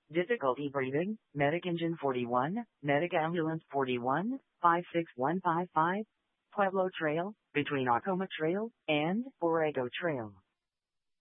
Difficulty breathing, Medic Engine 41, Medic Ambulance 41, 56155, Pueblo Trail, between Acoma Trail and Borrego Trail.